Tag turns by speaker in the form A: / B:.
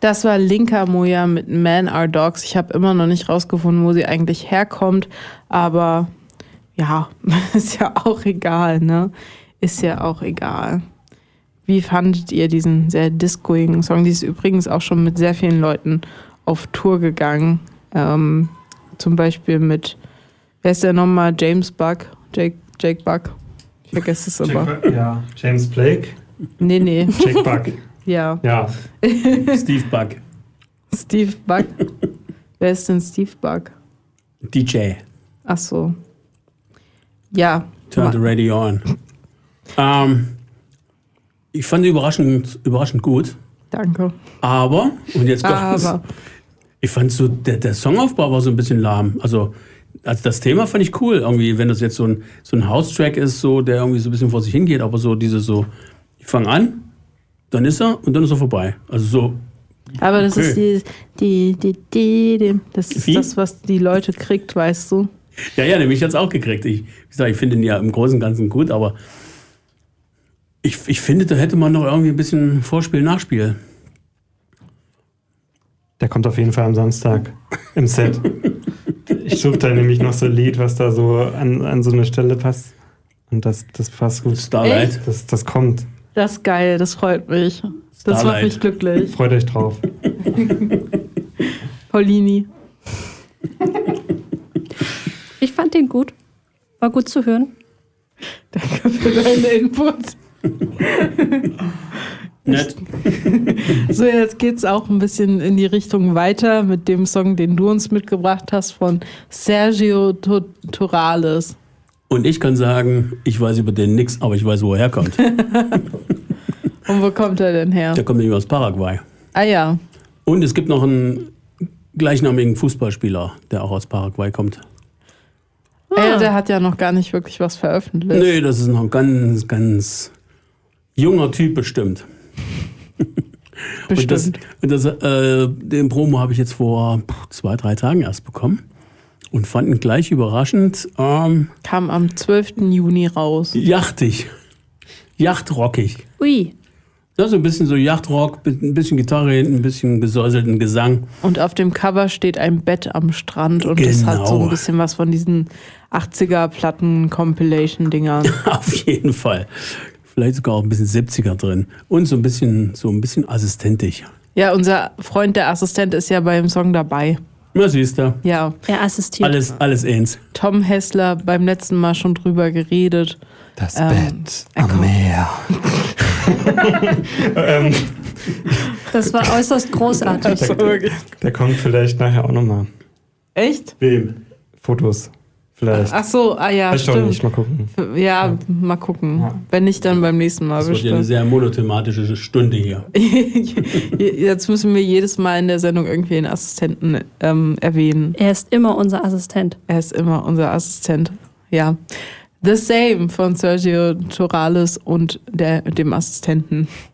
A: Das war Linka Moja mit Men Are Dogs. Ich habe immer noch nicht rausgefunden, wo sie eigentlich herkommt, aber ja, ist ja auch egal, ne? Ist ja auch egal. Wie fandet ihr diesen sehr discoigen Song? Die ist übrigens auch schon mit sehr vielen Leuten auf Tour gegangen. Zum Beispiel mit, wer ist der nochmal? James Buck? Jake Buck? Ich vergesse es immer.
B: Ja, James Blake?
A: Nee.
B: Jake Buck.
A: Ja.
C: Steve Buck.
A: Steve Buck? Wer ist denn Steve Buck?
C: DJ.
A: Ach so. Ja.
C: Turn the radio on. Ich fand die überraschend gut.
A: Danke.
C: Aber, und jetzt kommt's. Ich fand so, der Songaufbau war so ein bisschen lahm. Also das Thema fand ich cool. Irgendwie, wenn das jetzt so ein House-Track ist, so, der irgendwie so ein bisschen vor sich hingeht, aber so ich fange an, dann ist er und dann ist er vorbei. Also so.
A: Aber das ist das ist das, was die Leute kriegt, weißt du?
C: Ja, nämlich jetzt auch gekriegt. Ich finde ihn ja im Großen und Ganzen gut, aber ich finde, da hätte man noch irgendwie ein bisschen Vorspiel, Nachspiel.
B: Der kommt auf jeden Fall am Samstag im Set. Ich suche da nämlich noch so ein Lied, was da so an so eine Stelle passt. Und das passt gut.
C: Starlight.
B: Das kommt.
A: Das ist geil, das freut mich. Das macht mich glücklich.
B: Freut euch drauf.
A: Paulini.
D: Ich fand den gut. War gut zu hören.
A: Danke für deinen Input.
C: Nett.
A: So, jetzt geht's auch ein bisschen in die Richtung weiter mit dem Song, den du uns mitgebracht hast, von Sergio Torales.
C: Und ich kann sagen, ich weiß über den nix, aber ich weiß, wo er herkommt.
A: Und wo kommt er denn her?
C: Der kommt nämlich aus Paraguay.
A: Ah ja.
C: Und es gibt noch einen gleichnamigen Fußballspieler, der auch aus Paraguay kommt.
A: Ja, der hat ja noch gar nicht wirklich was veröffentlicht.
C: Nee, das ist noch ein ganz, ganz junger Typ bestimmt.
A: Bestimmt.
C: Den Promo habe ich jetzt vor 2-3 Tagen erst bekommen und fand ihn gleich überraschend.
A: Kam am 12. Juni raus.
C: Yachtrockig.
D: Ui.
C: Das ist ein bisschen so Yachtrock, ein bisschen Gitarre hinten, ein bisschen gesäuselten Gesang.
A: Und auf dem Cover steht ein Bett am Strand und das hat so ein bisschen was von diesen 80er-Platten-Compilation-Dingern.
C: Auf jeden Fall. Vielleicht sogar auch ein bisschen 70er drin. Und so ein bisschen assistentisch.
A: Ja, unser Freund, der Assistent, ist ja beim Song dabei.
C: Na, siehst du.
A: Ja.
D: Er assistiert.
C: Alles eins.
A: Tom Hessler, beim letzten Mal schon drüber geredet.
B: Das Bett am Meer.
D: Das war äußerst großartig.
B: Der kommt vielleicht nachher auch nochmal.
A: Echt?
C: Wem?
B: Fotos. Vielleicht.
A: Ach so, ja,
B: vielleicht
A: stimmt.
B: Nicht, mal gucken.
A: Ja, mal gucken.
B: Ja.
A: Wenn nicht, dann beim nächsten Mal
C: Das wird ja eine sehr monothematische Stunde hier.
A: Jetzt müssen wir jedes Mal in der Sendung irgendwie einen Assistenten erwähnen.
D: Er ist immer unser Assistent.
A: Er ist immer unser Assistent. Ja. The Same von Sergio Torales und dem Assistenten.